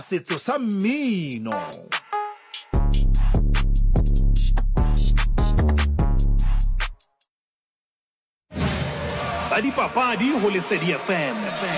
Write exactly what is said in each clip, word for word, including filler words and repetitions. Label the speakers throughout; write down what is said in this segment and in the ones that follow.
Speaker 1: setso sa mmino. Sa dipapadi ho Lesedi F M.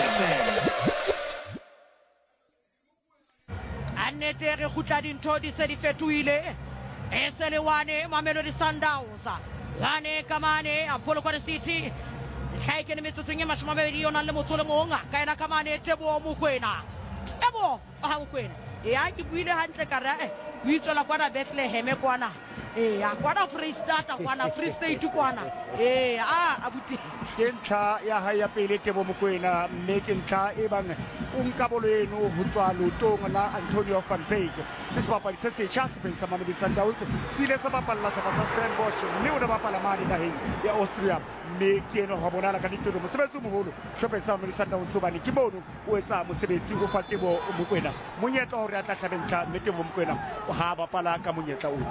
Speaker 2: Annete re khutla dintho di se di fetohile e se le wane Mamelodi Sundowns wane kamane Apollo Kwane City kai ke ne metsotso nye mashome a mabedi yona le motso le monga ka ena kamane Teboho Mokoena Teboho ha Mokoena e a ke buile hantle ka re o itswela kwana Bethlehem kwana e ya kwana Freestata kwana Free State kwana e a abuti
Speaker 3: ke ntlha ya hae ya pele Teboho Mokoena mme ke ntlha e bang o nka bolo eno ho tswa lotong la Antonio van Wyk le sebapadi se setjha sepeng sa Mamelodi Sundowns se ile sa bapalla sa Stellenbosch mme o ne bapala mane naheng ya Austria mme ke eno ho bonala ka ditoro mosebetsi o moholo shopeng sa Mamelodi Sundowns hobane ke mono o etsa mosebetsi o fa Teboho Mokoena monyetla hore a tla hlabentla mme Teboho Mokoena o ha bapala ka monyetla o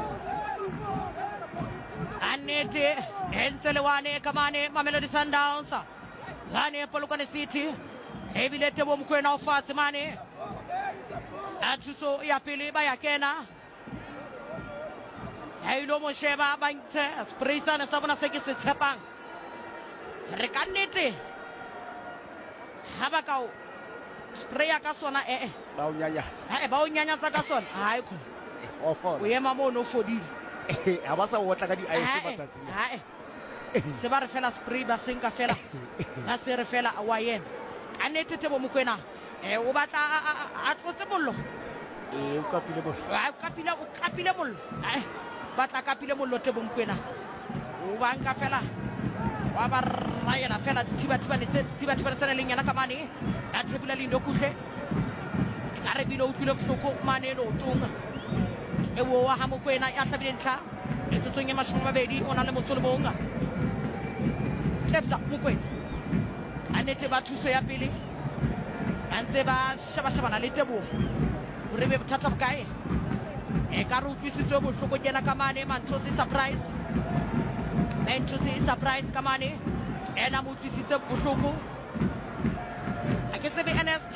Speaker 2: Annete entse le wane kamane Mamelodi Sundowns wane Apollo Kwane City ebile Teboho Mokoena o fatshe mane a thuso ya pele ba ya kena ha ilo mo sheba ba ntse spray sana sa bona se ke se tshepang re ka nnete ha ba ka o spray ya ka sona eh
Speaker 3: ba o nyanya
Speaker 2: ha ba o nyanya tsa ka sona ha e
Speaker 3: o fa
Speaker 2: o yema mo no fodile
Speaker 3: ha ba sa o tla ka di ice batsatsing
Speaker 2: ha eh se ba re fela spray ba senka fela ba se re fela wa yena a nnete Teboho Mokoena eh o batla a tlotse bollo
Speaker 3: eh o kapile bollo
Speaker 2: a kapile o kapile bollo eh batla kapile bollo Teboho Mokoena o ba nka fela wa ba rayela fela dithiba thiba ne tse dithiba thiba tsena le nyana ka mane a thebula le ndokuhle ka re bile o tlile bohloko mane lo tonga e wo wa ha Mokoena ya tlabile ntla e tsotsonye mashome a mabedi ona le motso le monga Tebza Mokoena a nete ba thuso ya pele antse ba shaba shabana le Teboho re be bothata bokae e ka re utlwisitswe bohloko kena ka mane Mantsosi surprise Mantsosi surprise ka mane ena mo utlwisitse bohloko a ke tsebe Ernest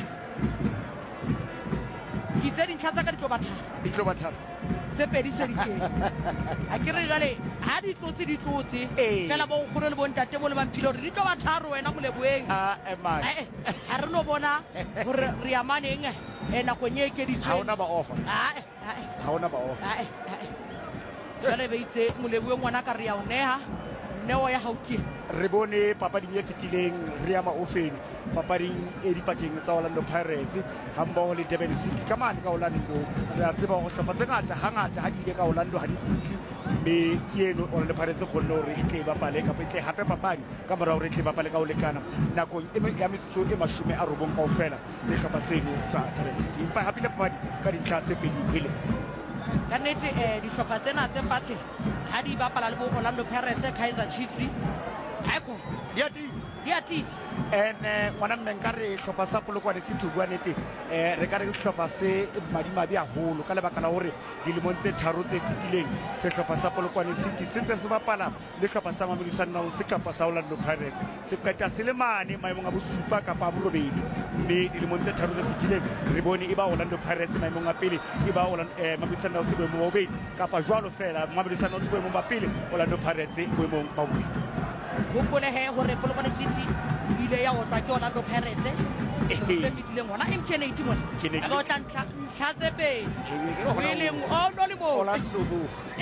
Speaker 2: ki tse dintlha tsa ka di tlo batha
Speaker 3: di tlo batha
Speaker 2: se pedi se dikeng a ke re jale ha di tlotse di tlotse fela bo nkgono le bo ntate bo le bamphilo re di tlo batharo wena moleboeng
Speaker 3: a ema
Speaker 2: eh ha re no bona hore re ya maneng e nako nye ke di
Speaker 3: ha ona ba offer
Speaker 2: ha
Speaker 3: ha ona ba offer
Speaker 2: ha jale be itse moleboeng ngwana ka re ya o neha neo ya hauki
Speaker 3: re bone papading e fetileng re ya maofeng papading e dipakeng tsa Orlando Pirates ha mmoho le Durban City ka mane ka Orlando re a tseba ho hlopha tse ngata hangata ha di ile ka Orlando ha di fitli mme ke eno Orlando Pirates go nne hore e tle ba pale ka tle hape papadi ka mora hore e tle ba pale ka o lekana nakong e ya metsotso e mashome a robong kaofela le hlopha seno sa Durban City empa hape le papadi ka dintlha tse pedi pele
Speaker 2: ka nnete eh dihlopha tsena tse fatshe ha di bapala le bo Orlando Pirates Kaizer Chiefs aiko
Speaker 3: ya tisi
Speaker 2: ya tisi
Speaker 3: en ngwana mme nka re hlopha sa Apollo Kwane City bua nete eh re ka re hlopha se madimabe a holo ka lebaka la hore dilemong tse tharo tse fitileng se hlopha sa Apollo Kwane City se ntse se bapala le hlopha sa Mamelodi Sundowns se kapa sa Orlando Pirates se qeta selemane maemong a bosupa kapa a borobedi mme dilemong tse tharo tse fitileng re bone e ba Orlando Pirates maemong a pele e ba Mamelodi Sundowns boemong ba bobedi kapa jwalo fela Mamelodi Sundowns boemong ba pele Orlando Pirates boemong ba bobedi
Speaker 2: bopole he hore Apollo Kwane City ile ya otla ke Orlando Pirates se mitile ngwana M T N eight mona a ba otla ntla tse pedi e leng o no le mo
Speaker 3: Orlando bo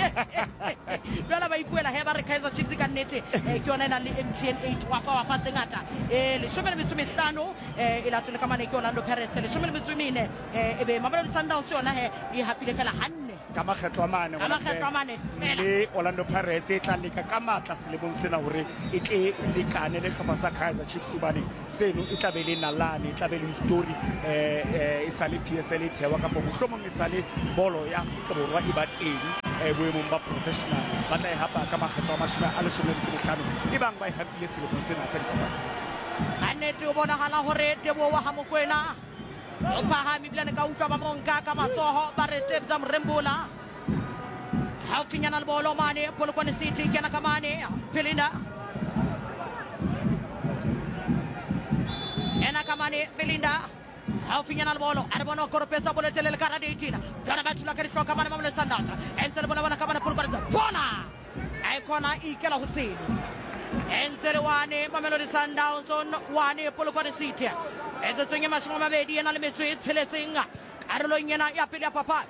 Speaker 2: jwala ba ipuela he ba re Kaizer Chiefs ka nnete ke yona ena le M T N eight wa pa wa fa tsengata e le shome le metso mehlano e la tole ka mane ke Orlando Pirates le shome le metso mene e be Mamelodi Sundowns yona he e hapile fela hanne
Speaker 3: ka makgetlo a mane
Speaker 2: ka makgetlo a mane
Speaker 3: le Orlando Pirates e tla leka ka matla selemong sena hore e tle lekane le hlopha sa Kaizer Chiefs bane seno e tla be le nalane e tla be le history eh e sa le P S L e thewa ka bohlomong e sa le bolo ya borwa e ba teng e boemong ba professional ba tla e hapa ka makgetlo a mashome a leshome le bohlano e bang ba e hapile selemong sena sa dipapadi
Speaker 2: annete o bonahala hore Teboho wa Mokoena o phahame bilane ka utlwa ba monka ka matsoho ba re Tebza Mrembola ha o kenyana le bolo mane Apollo Kwane City kena ka mane Belinda ena ka mane Belinda ha o finyana le bolo a re bona go ropetsa bolo tele le kara eighteen jana ba tula ka di hloka bana Mamelodi Sundowns entse le bona bona ka bana Polokwane bona a ikona ikela go sele entse le wane Mamelodi Sundowns on wane Polokwane City etse tsenye mashimo mabedi ena le metso e tsheletseng a re lo nyena ya pele ya papa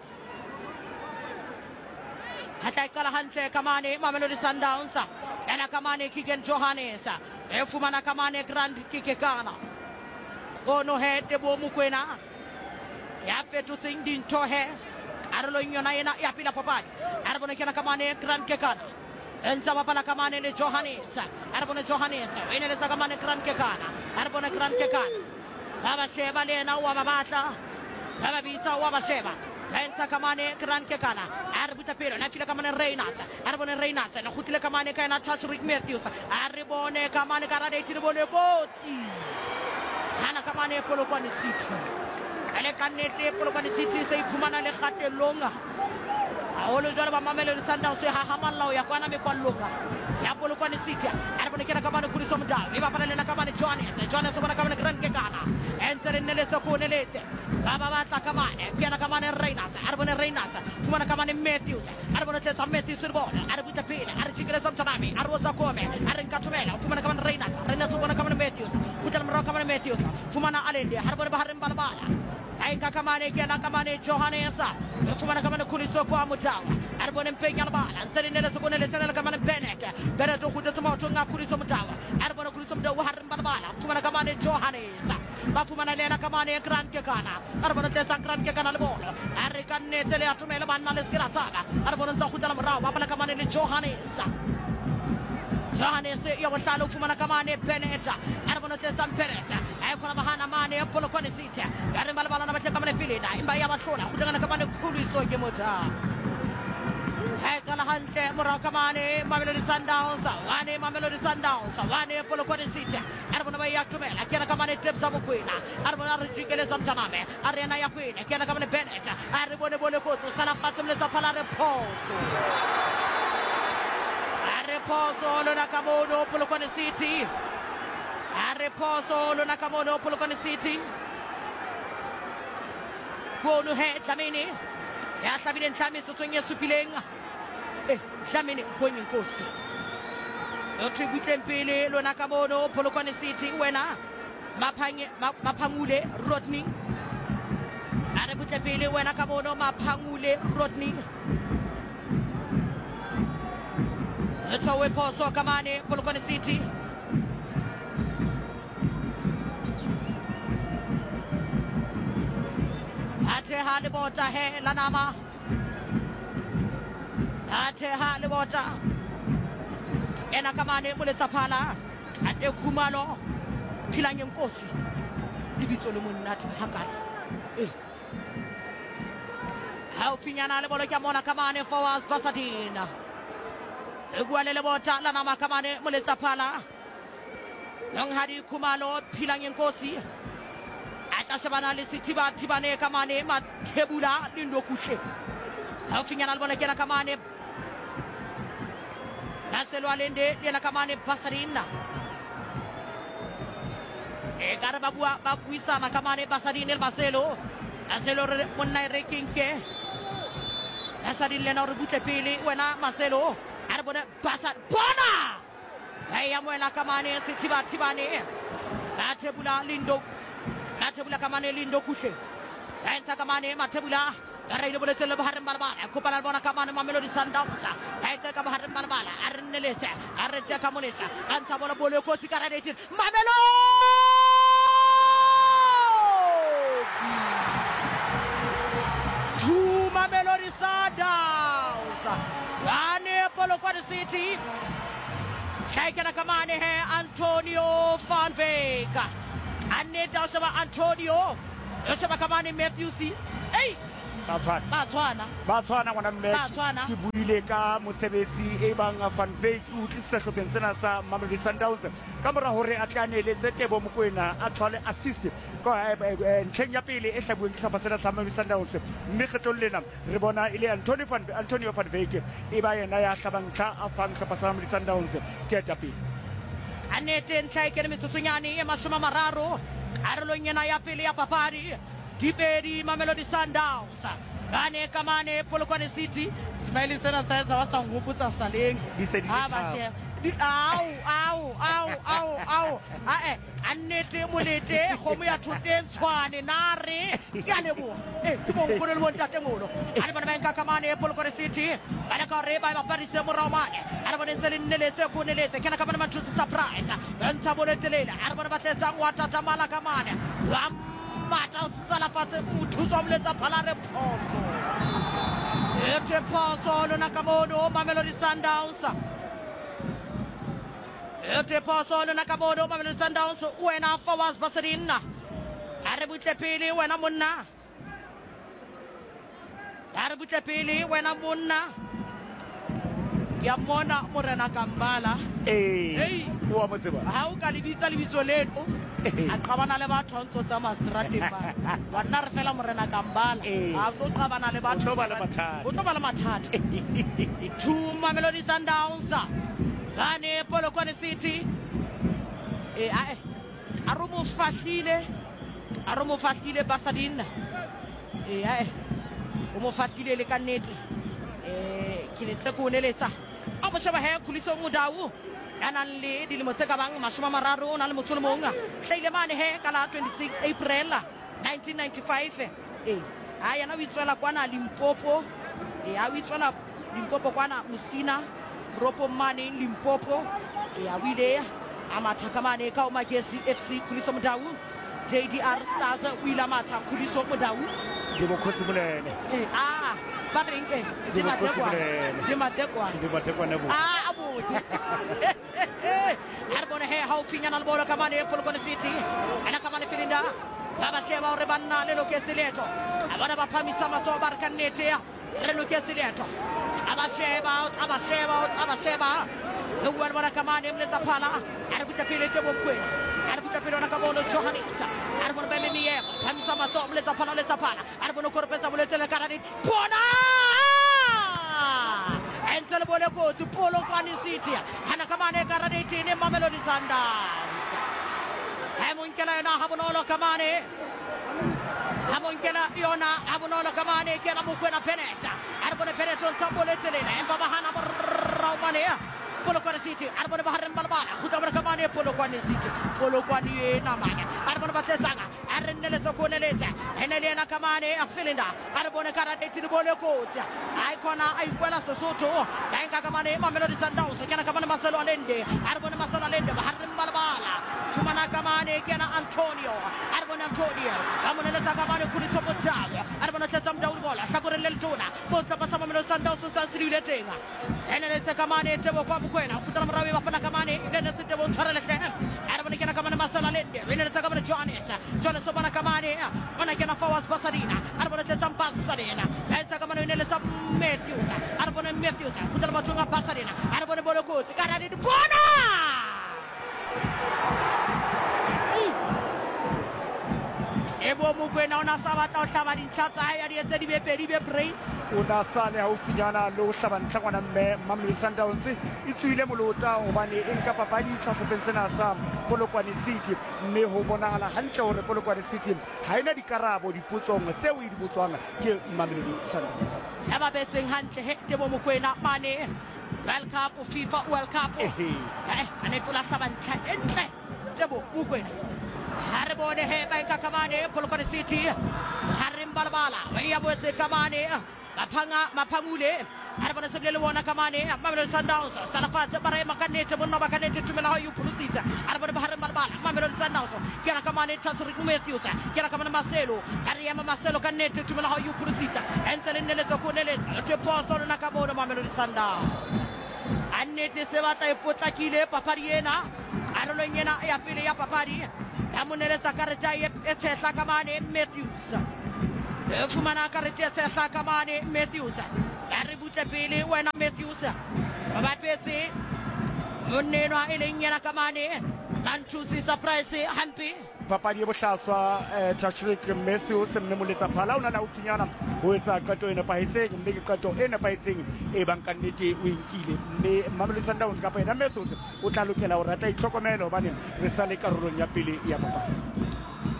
Speaker 2: hata ikala hantle kamane Mamelodi Sundowns ena kamane Kigen Johannes e fumana kamane Grand Kikekana ono he Teboho Mokoena ya fetotseng dintho he a re lo nyona ena ya pele ya papa a re bona kena kamane Grand Kekana entsa bapala kamane le Johannes a re bona Johannes o ene le sa kamane Grand Kekana a re bona Grand Kekana ba ba sheba le ena wa ba batla ba ba bitsa wa ba sheba entsa kamane Grand Kekana a re buta pelo na fila kamane Reynolds a re bone Reynolds na khutile kamane ka ena Tashrik Matthews a re bone kamane ka rade tiri bone kotsi hana kamane Polokwane City ele kannete Polokwane City se iphumana le gatelonga a o le jwale ba Mamelodi Sundowns ha hamalla ya kwana me kwalloka ya Polokwane City a re bone kena kamane Khuliso Mdau e bapala le na kamane Johannes Johannes bona kamane Grand Kekana entse le nele se ko neletse ba ba batla kamane kena kamane Reynolds a re bone Reynolds fumana kamane Matthews a re bone tsetsa Matthews le bona a re buta pele a re tshikele sa mtsanami a re botsa kome a re nkathumela fumana kamane Reynolds Reynolds bona kamane Matthews buta le mro kamane Matthews fumana Alende a re bone ba hareng balabala ai ka kamane kena kamane Johannes e fumana kamane Khuliso kwa Mdau a re bone mpenya le bala ntse le nele se ko neletse le kamane Bennett Bennett o gutse mo tshonga Khuliso Mdau a re bone Khuliso Mdau hareng balabala fumana kamane Johannes ba fumana le na kamane Grand Kekana a re bone tsetsa Grand Kekana le bolo a re ka nnetse le atumela banna le skiratsana a re bone ntsa gutela morao ba bala kamane le Johannes Johannes ya bohlalo fumana kamane Bennett a re bone tsetsa Bennett a e khona bahana mane ya Polokwane City ya re balabala na batle kamane Filina imba ya bahlola go dingana kamane Khuliso ke motha hai kala hantle morao kamane Mamelodi Sundowns wane Mamelodi Sundowns wane Polokwane City a re bona ba ya tumela kena kamane Tebza Mokoena a re bona re tshikele sa mtsaname a re ena ya kwena kena kamane Bennett a re bone bone kotso sala patsemle tsa phala re phoso a re phoso lona kamono Polokwane City a re phoso lona kamono Polokwane City bono he Dlamini ya hlabile ntlame tsotsong ye supileng eh Dlamini poeng nkosi o tributleng pele lona ka bono Polokwane City wena maphange maphangule Rodney a re butle pele wena ka bono maphangule Rodney letso we poso kamane Polokwane City ate ha le bota he la nama ate ha le bota ena kamane moletsa phala ate khumalo philanye nkosi libitso le monnathi hakala eh ha o finyana le bolo ke mona kamane Forwards Basadina e bua le bota la nama kamane moletsa phala yong hadi khumalo philanye nkosi ata shebana le sithiba thibane kamane Mathebula lindo kuhle ha o finyana le bona kena kamane Naselo Alende yena kamane Basadina e gara ba bua ba buisana kamane Basadina le Baselo Naselo monna re kinke Basadina le re butle pele wena Marcelo a re bona Basad bona hai ya moela kamane sithiba thibane Mathebula lindo Mathebula kamane lindo kuhle entsa kamane Mathebula re ile boletse le bahareng balabala ko pala bona kamane Mamelodi Sundowns ha ite ka bahareng balabala a re nneletse a re tja ka monesa a ntsha bola bolo kotsi ka rade tshire Mamelodi tu Mamelodi Sundowns ane Polokwane City shaikena kamane he Antonio van Wyk ane dasaba Antonio yosaba kamane Matthews hey
Speaker 3: Batswana
Speaker 2: Batswana
Speaker 3: Batswana ngwana
Speaker 2: Batswana.
Speaker 3: mme ke buile ka mosebetsi e bang Van Wyk o tlisa hlopheng sena sa Mamelodi Sundowns ka mora hore a tlaneletse Teboho Mokoena a thole assist ka ntlheng ya pele e hlabuweng ke sehlopha sena sa Mamelodi Sundowns mme kgetong lena re bona ile Antonio van Antonio van Wyk e ba yena ya hlabang tla a fang sehlopha sa Mamelodi Sundowns ke eta pele
Speaker 2: anete ntlha e kene metsotsonyane e mashome a mararo karolong ena ya pele ya papadi dipedi Mamelodi Sundowns gane kamane Polokwane City Smiley sena sa etsa ba sa ngopotsa saleng ha ba she au au au au au ae annete molete go mo ya thoteng tshwane nare ya lebo eh ke mo go le mo tate ngolo a bona ba nka kamane Polokwane City bana ka re ba ba parise mo raumane a bona ntse le nneletse go neletse kana ka bona mathusi surprise ntsha boletelele a bona ba tsetsa ngwa tata mala kamane wa mata sala patse muthuso mletsa phala re phoso ete phoso lona kamodo Mamelodi Sundowns ete phoso lona kamodo Mamelodi Sundowns wena Fawaz Basadina are butle pele wena monna are butle pele wena monna ya mona Morena Kambala
Speaker 3: eh wa motseba
Speaker 2: ha o ka lebitsa lebitso leto a qabana le batho ntso tsa mastrate ba wa nna re fela Morena Kambala a go qabana le batho
Speaker 3: o ba le mathata
Speaker 2: o ba le mathata two Mamelodi Sundowns gane Polokwane City eh a a ro mo fahlile a ro mo fahlile Basadina eh a o mo fahlile le ka nnete eh ke le tseko neletsa a mo sheba he Khuliso Mudau yana le dilemo tse ka bang mashoma mararo o na le motho le monga hlaile mane he ka la twenty-six April nineteen ninety-five eh a yana o itswela kwana Limpopo eh a o itswela Limpopo kwana Musina Ropo mane Limpopo eh a wile a mathaka mane ka o Magesi F C Khuliso Mudau J D R Stars o ila matha Khuliso Mudau
Speaker 3: di bo khotsi bolene
Speaker 2: eh ah ba reng eh di matekwa di matekwa
Speaker 3: di matekwa ne bo
Speaker 2: ah abu arbona he how finya na bola kamane Polokwane City ana kamane filinda baba sheba ore banna le loketseletho abana ba phamisa matso barkanete re loketseletho abasheba abasheba abasheba uwan bona kamane mletsa phala ara kutapile ke bokwena ara kutapile na kabolo Johannes ara bona bele niye phamisa matso mletsa phala mletsa phala ara bona korpetsa boletele karani bona Entel bole ko to Polokwane City hana kamane karade tine Mamelodi Sundowns hamunkela na habonola kamane hamunkela yona habonola kamane kela mukwena peneta arbone peneto sabole tele na baba hana raumane Polokwane City arbone baharem balbala khudamra kamane Polokwane City Polokwane na manya arbone batetsanga arnele zokoneleza enele na kamane afilinda arbone karade tine bole ko ai kona ai kwela Sesotho dainga kamane Mamelodi Sundowns kana kamane Marcelo Alende arbone Marcelo Alende baharem balbala kumana kamane kana Antonio arbone Antonio kamane leta kamane Khuliso Mudau arbone teta Mudau bola sakore leltona bosta pasa Mamelodi Sundowns sansirile tenga enele kamane tebo kwa kwena kutana mrawe bafana kamane ndene site bo tshwarele ke arbone kana kamane Marcelo Alende enele kamane Johannes Johannes bana kamane bana kana Fawaz Basadina arbone teta Basadina enele kamane enele tsa Matthews arbone Matthews kutana machunga Basadina arbone bolokoti karadi bona ebo mukwena ona sabata o hlaba dintlhatsa ha ya di etsa di be pedi be praise
Speaker 3: o na sale ha o finyana le o hlaba ntlhakwana mme Mamelodi Sundowns e tswile molota hobane e nka papadi sa kopensena sa Polokwane City mme ho bonagala hantle hore Polokwane City ha ena dikarabo dipotsong tseo e di botswang ke Mamelodi Sundowns
Speaker 2: ya ba betseng hantle he tebo mukwena mane World Cup FIFA World Cup eh ane pula hlaba ntlha entle tebo mukwena Harbone he baika kamane Polokwane City harim balbala ya botse kamane mapanga mapangule harbone sebele wona kamane Mamelodi Sundowns salafat bare makanete bonna makanete tumela hayu pulusita harbone harim balbala Mamelodi Sundowns kira kamane Tasuri Matthews kira kamane Marcelo Ariama Marcelo kanete tumela hayu pulusita entele nele zokonele te poso na kamono Mamelodi Sundowns annete sebata ipotakile papariena arolonyena ya pele ya papari amunele sakareta ethetla kamane Matthews efumana kareta ethetla kamane Matthews aribute pele wena Matthews babapetse moneno a elenyena kamane Nantusi surprise hampi
Speaker 3: papadi e bohlaswa Patrick Matthews mme moletsa phala ona la o finyana ho etsa kato ena paitseng mme ke kato ena paitseng e bang ka nnete o inkile mme Mamelodi Sundowns ka pa ena Matthews o tla lokela ho rata itlhokomelo bane re sa le karolong ya pele ya papadi.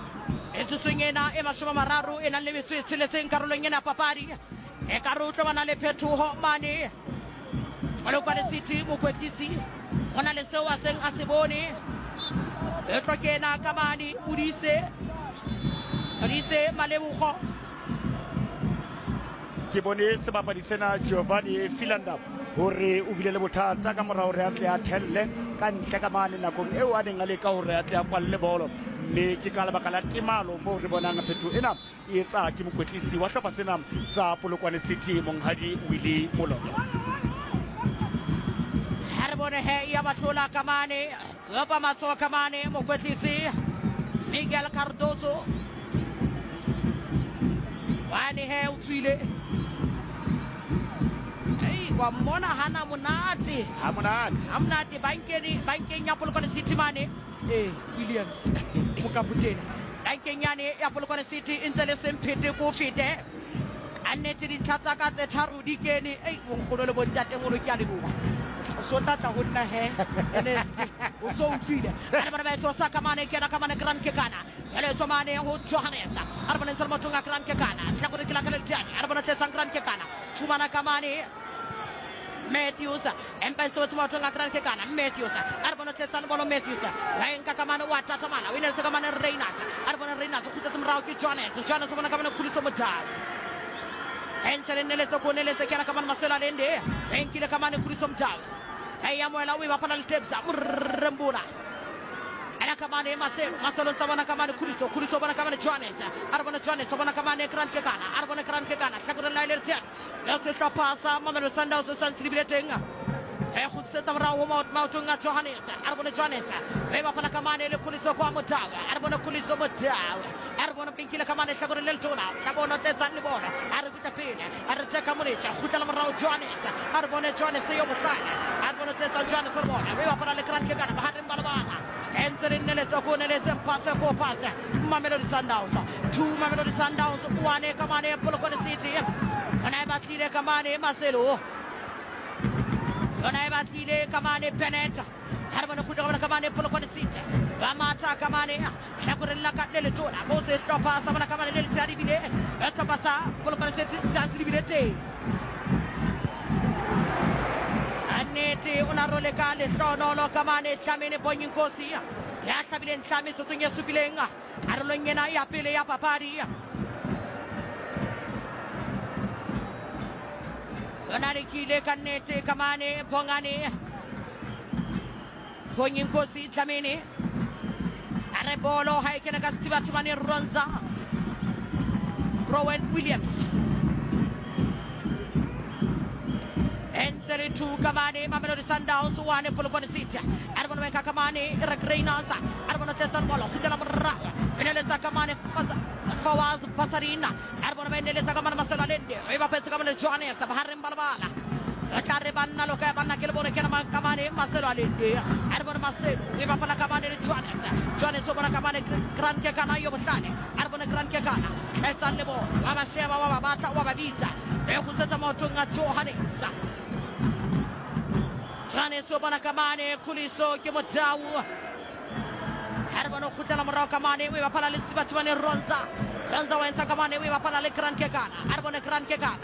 Speaker 2: etsutsweng ena e mashome a mararo e nang le metso e tsheletseng karolong ena ya papadi e ka re o tlo ba na le phetoho mane Polokwane City mokwetlisi go na le seo a seng a se bone e tlo kena ka mane Modise Modise Malebogo
Speaker 3: ke bone sebapadi sena Giovanni Philander hore o bile le bothata ka morao re atle a thelle ka ntle ka mane nakong eo a neng a le ka hore atle a kwalle bolo mme ke ka lebaka la temalo mo re bonang phetho ena e etsa ke mokwetlisi wa hlopha sena sa Polokwane City Monghadi Willie Moloto
Speaker 2: Harbone he ya batlola ka mane gopa matso ka mane mokwetlisi Miguel Cardozo wani he utswile wa mona hana monate
Speaker 3: ha monate
Speaker 2: ha monate bankeng bankeng ya Polokwane City mane eh Williams mokaputeni bankeng yane ya Polokwane City intse le semphete ko fete annete di tlhatsa ka tse tharo di kene ei bonkgolo le bontate mo lo ke a le bua so tata ho nna he ene o so upile ara bana ba tlosa ka mane kena ka mane Grand Kekana ele tswa mane ho Johannes ara bana ntsala motonga Grand Kekana tla go re kila ka le tsani ara bana tsetsa Grand Kekana tshumana ka mane Matthews empenso tswa motonga Grand Kekana Matthews ara bana tsetsa bolo Matthews la enka ka mane wa tata mana wina tsa ka mane Reynolds ara bana Reynolds go tsetsa mrao ke Johannes Johannes bona ka mane khuliso motala Ensele nele so konele se kana ka mane Masela Lende enkile ka mane khuliso motala Hey amoela we bapala le tebza mrembura ala kamane Maselo Maselo tsabana kamane Kuliso Kuliso bana kamane Johannes arbona Johannes bana kamane Grand Kekana arbona Grand Kekana tlakore la ile tsia ya se tla pasa Mamelodi Sundowns se sensibiliteng e go tsetsa mrawo mo mautonga Johannes arbona Johannes we bapala kamane le Kuliso kwa motaga arbona Kuliso motaga arbona pinkile kamane tlakore le tona kabona tetsa le bona are kuta pele are tsaka molecha khutala mrawo Johannes arbona Johannes yo botsa arbona tetsa Johannes arbona we bapala le Grand Kekana ba hatem balabana Enzere nele tsoko nele tsempase ko pase Mamelodi Sundowns two Mamelodi Sundowns one kamane Polokwane City ona batlile kamane Maselo ona batlile kamane Bennett harbona kutaka kamane Polokwane City bamata kamane yakurella ka lele tona Moses Topa sabana kamane lele tsari bile etopasa Polokwane City sensibilité Anete una role kale sono lo kamane tamene Bonyinkosi ya tabile ntame tsotsonye supilenga arolo nyena ya pele ya papari Onare kile kanete kamane Bongane Bonyinkosi tamene arebolo haikena kastiva tumane Ronza Rowan Williams Enzere two kamane Mamelodi Sundowns one Polokwane City arbona wenka kamane Reynolds arbona tetsan bolo kutela mra eneleza kamane Fawaz Pasarina arbona eneleza kamane Masela Lende eba pesa kamane Johannes baharem balabala Kare banna lo ka banna kelbone kena kamane Masela Lende arbona Masel eba pala kamane Johannes Johannes obona kamane Grand Kekana yo botane arbona Grand Kekana etsan lebo baba sheba baba bata baba biza e kusetsa motonga Johannes Johannes obana kamane Kuliso ke motawu harbano kutala mrao kamane we bapala le stibatswane Ronza Ronza wenza kamane we bapala le Grand Kekana arbone Grand Kekana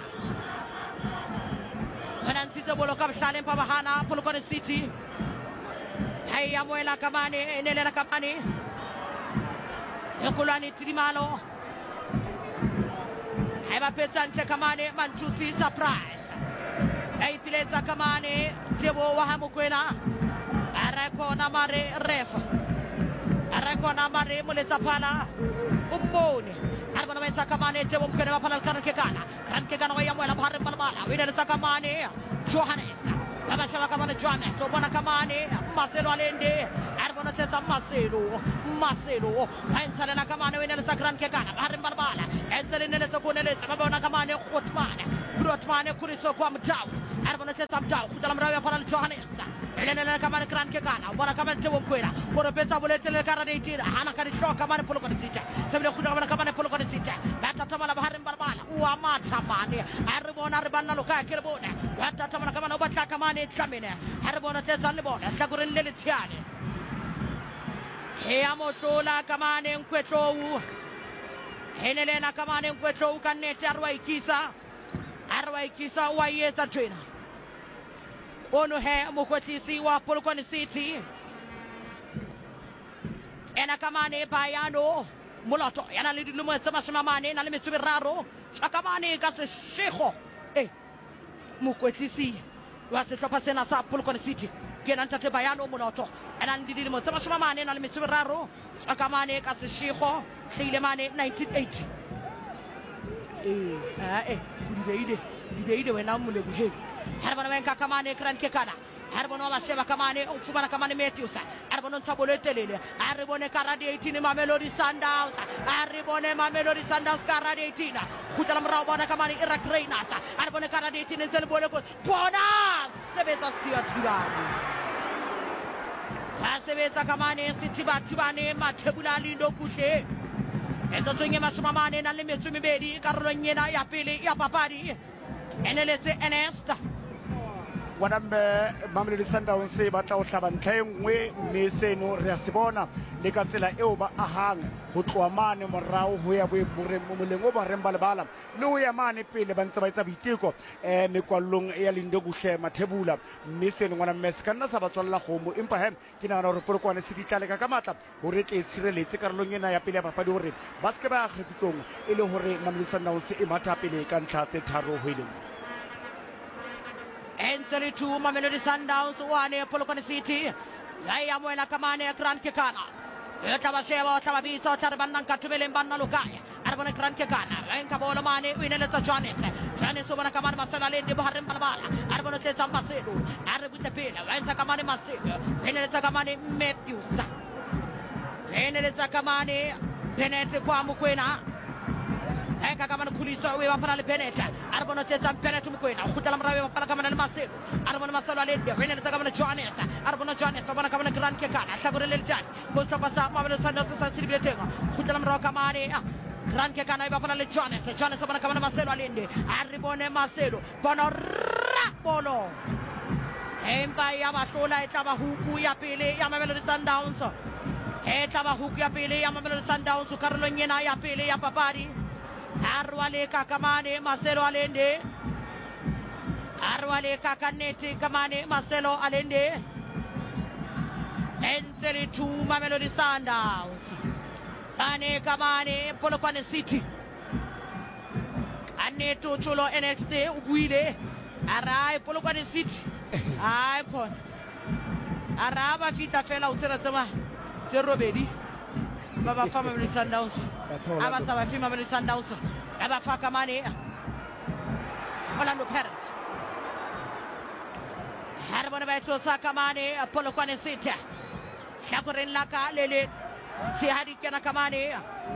Speaker 2: Anansize bolo kabshale mpa bahana Polokwane City hey amoela kamane nelela kamane yokulani Tirimalo hey bapetsante kamane Manchusi surprise Hey pileza kamane Tebo wahamukwena Areko na mare ref Areko na mare muleza pala Umone Arbona wenza kamane Tebo mkwena wapala Grand Kekana Grand Kekana wa yamuela bahare mbalabala Wineleza kamane Johannes Kabashala kamane Johannes Obona kamane Maselo Alende Arbona teza Maselo Maselo Enzale na kamane wineleza Grand Kekana bahare mbalabala Enzale neleza kuneleza Mabona kamane Otmane Otmane Kuliso kwa mtawu arbona teta mtawu kutala mrawe para Johannes elele kamane Grand Kekana bona kamane Tebo mkwena bona pesa boletele karade itira hana kari shoka kamane Polokwane City sebele kutala kamane Polokwane City bata tamala bahari mbarbala uwa mata mane arbona arbana loka kelbona bata tamala kamane obata kamane kamene arbona teta lebona sagure lele tiane he amotola kamane Nkweto Henelena kamane kwetlo ukanete arwa ikisa arwa ikisa wa yeta twena ono he mokwetisi wa Polokwane City ena kamane bayano mulato yana lidumo tsama shimamane na limetsubiraro akamane ka se shego eh mokwetisi wa sehlopha sena sa Polokwane City ke na ntate bayano mulato ena ndidilimo tsama shimamane na limetsubiraro akamane ka se shego hlile mane nineteen eighty eh ah eh dideide dideide wena mulekuheli harabana wenka kamane kranke kana harabona washeba kamane ufumana kamane Matthews harabona nsabolo etelele haribone karadi eighteen Mamelodi Sundowns haribone Mamelodi Sundowns karadi eighteen kutala mrao bona kamane Iraq Rainers haribone karadi eighteen nzelibole ko bona sebeza stia tibani hasebeza kamane sitiba tibane mathebula lindo kuhle ento tsenye masumamane na lemetsu mebedi karolo nyena ya pele ya papadi eneletse Ernest
Speaker 3: wanambe Mamelodi Sundowns ba tla o hlaba ntlhengwe mme seno re a se bona le ka tsela eo ba ahang ho tloa mane morao ho ya boemolengo ba reng ba lebala le ho ya mane pele ba ntse ba etsa boiteko eh mekwallong ya lindo kuhle mathebula mme seno ngwana mme se ka nna sa ba tswalla gomo empa he ke nagana hore Polokwane City tla leka ka matla hore tle tshireletse karolong ena ya pele ya papadi hore ba se ke ba kgefitsong e le hore Mamelodi Sundowns e matha pele ka ntlha tse tharo ho ile
Speaker 2: Entry two Mamelodi Sundowns one Polokwane City yaya mwela kamane Grand Kekana etabasheba otababitsa otarbanna katubele mbanna lukaya arbone Grand Kekana enka bolo mane wineletsa Johannes Johannes obana kamane masala lende boharem balabala arbone tetsa Masedo arbute pela wenza kamane Masedo wineletsa kamane Matthews wineletsa kamane Penete kwa Mukwena eka kamane Kuliso we wapana le Penete arbono tetsa Penete Mukwena ukutala mrawe wapana kamane Masedo arbone masala lende wineletsa kamane Johannes arbono Johannes obana kamane Grand Kekana tagorele ljani posta pasa Mamelodi Sundowns sa silibetega kutala mrawe kamane Grand Kekana wapana le Johannes Johannes obana kamane Masedo alende arbone Masedo bono rapolo empa ya batlola etaba huku ya pele ya Mamelodi Sundowns etaba huku ya pele ya Mamelodi Sundowns karolo nyena ya pele ya papadi arwale kakamane Masedo alende arwale kakaneti kamane Masedo alende entry two Mamelodi Sundowns ane kamane Polokwane City ane tuchulo N X T ubuile arai Polokwane City ai kon araba fita fela utera tsama zerobedi baba fa Mamelodi Sundowns aba saba fi Mamelodi Sundowns aba fa kamane Orlando Pirates harbona baito sakamane Polokwane City shakorin laka lele si hadi kana kamane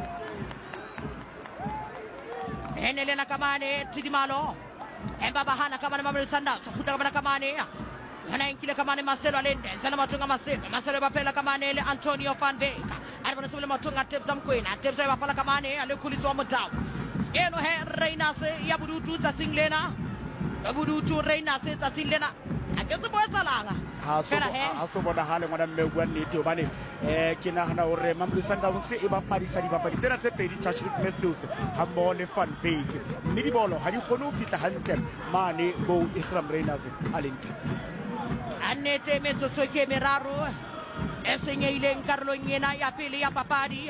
Speaker 2: enele na kamane tidimalo embaba hana kamane Mamelodi Sundowns kutoka kamane ana inkile kamane Marcelo alende sana matunga Marcelo Marcelo bapela kamane le Antonio van Beek aribona sebele matunga Tebza Mkwena Tebza bapala kamane ale Kuliso motao eno he Rainers ya budutu tsa tsinglena ya budutu Rainers tsa tsinglena aketse boetsa langa
Speaker 3: fela he aso bona hale ngwana mme bua nnete obane eh ke nagana hore Mamelodi Sundowns e ba padisa di bapadi tsena tse pedi Churchill Matthews ha mo le Van Beek mme di bolo ha di khone ho fitla hantle mane bo Igram Rainers alente
Speaker 2: annete metsotso ke meraro e senyeileng karolong ena ya pele ya papadi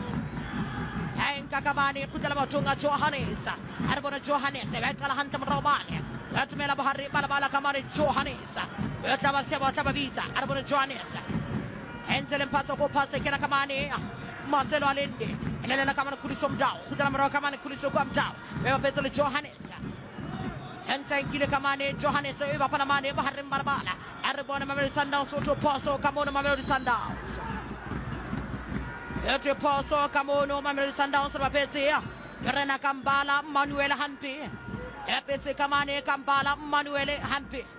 Speaker 2: enka kamane kutala matunga Johannes arbona Johannes ba kala hanta mrobane latumela bahari balabala kamane Johannes etabasya batababita arbona Johannes enzel empatso ko pase kena kamane Marcelo alende enela kamane Kuliso mdao kutala mro kamane Kuliso kwa mdao beba petele Johannes Henta kile kamane Johannes eba pana mane bahari balabala arbona Mamelodi Sundowns to paso kamone Mamelodi Sundowns Ete paso kamono Mamelodi Sundowns bapetse ya Rena Kambala Manuel Hampi Epetse kamane Kambala Manuel Hampi